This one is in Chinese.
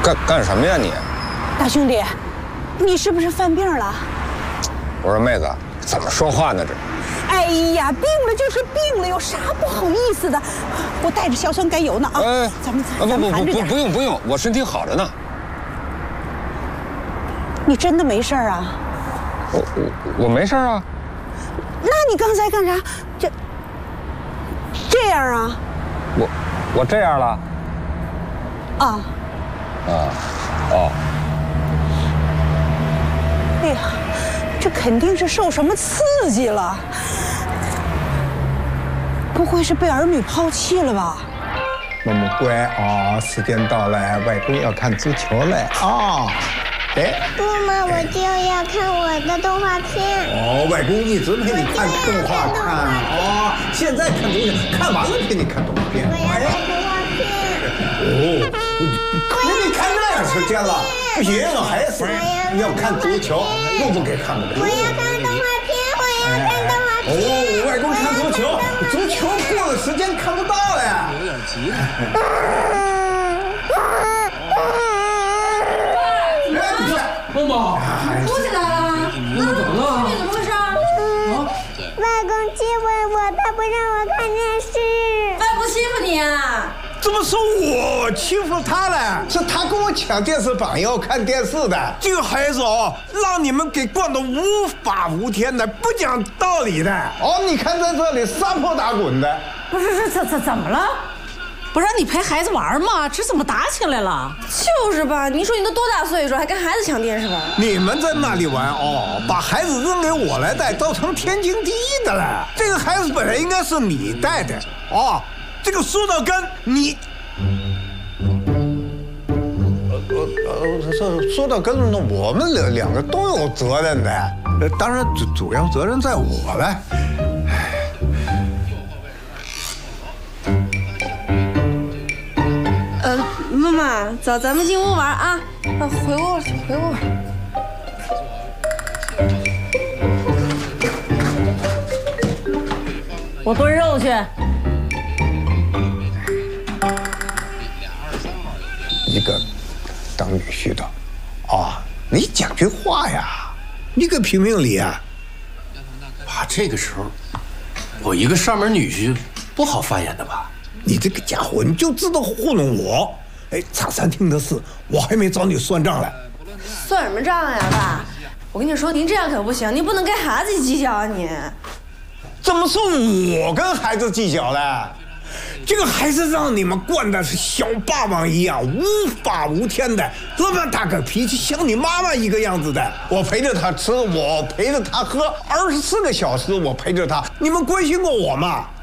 干什么呀你？ 大兄弟，你是不是犯病了？ 我说妹子，怎么说话呢这？ 哎呀，病了就是病了，有啥不好意思的？我带着硝酸甘油呢啊！咱们含着点。 不用，我身体好着呢。 你真的没事啊？ 我没事啊。 那你刚才干啥？这样啊？ 我这样了？ 啊。 哦。 哎呀，这肯定是受什么刺激了。不会是被儿女抛弃了吧？ 默默乖啊，时间到了，外公要看足球了啊！哎， 不嘛，我就要看我的动画片。 哦，外公一直陪你看动画看哦，现在看足球，看完了陪你看动画片。 我要看动画片。 哦，可你看那样时间了，不行，还是要看足球，不给看不给。 我要看动画片，我要看动画片。 哦，外公看足球，足球过了时间看不到了。有点急了。 梦梦， 哭起来了！ 你怎么了？ 你怎么回事？ 外公欺负我，他不让我看电视。 外公欺负你啊？ 怎么是我欺负他了？是他跟我抢电视榜要看电视的。这个孩子哦，让你们给惯得无法无天的，不讲道理的。哦，你看在这里撒泼打滚的。 不是，怎么了？不让你陪孩子玩吗？这怎么打起来了？ 就是吧，你说你都多大岁数，还跟孩子抢电视玩？ 你们在那里玩哦，把孩子扔给我来带，造成天经地义的了。这个孩子本来应该是你带的哦，这个说到根你，说到根呢，我们两个都有责任的，当然主要责任在我了。 妈妈，走，咱们进屋玩啊！回屋。 我炖肉去。 一个当女婿的，啊，你讲句话呀，你个评评理啊！ 爸，这个时候，我一个上门女婿不好翻眼的吧？ 你这个家伙，你就知道糊弄我！哎，茶餐厅的事，我还没找你算账呢。 算什么账呀，爸？我跟你说，您这样可不行，您不能跟孩子计较啊！你怎么是我跟孩子计较了？这个孩子让你们惯的是小霸王一样，无法无天的，这么大个脾气，像你妈妈一个样子的。我陪着他吃，我陪着他喝，24个小时我陪着他，你们关心过我吗？